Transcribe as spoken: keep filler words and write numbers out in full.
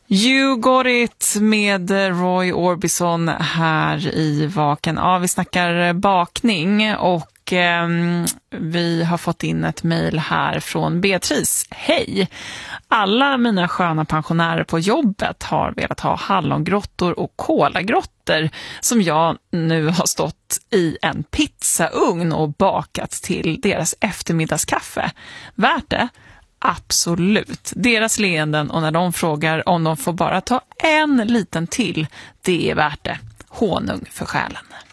You got it med Roy Orbison här i Vaken. Ja, vi snackar bakning och eh, vi har fått in ett mejl här från Beatrice. Hej! Alla mina sköna pensionärer på jobbet har velat ha hallongrottor och kolagrottor som jag nu har stått i en pizzaugn och bakat till deras eftermiddagskaffe. Värt det? Absolut. Deras leenden och när de frågar om de får bara ta en liten till, det är värt det. Honung för själen.